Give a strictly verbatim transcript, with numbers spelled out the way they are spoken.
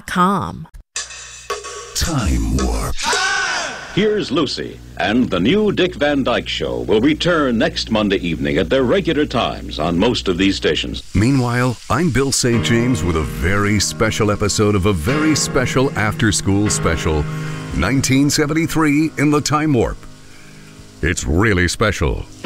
com. Time Warp. Here's Lucy, and the new Dick Van Dyke Show will return next Monday evening at their regular times on most of these stations. Meanwhile, I'm Bill Saint James with a very special episode of a very special after-school special, nineteen seventy-three in the Time Warp. It's really special.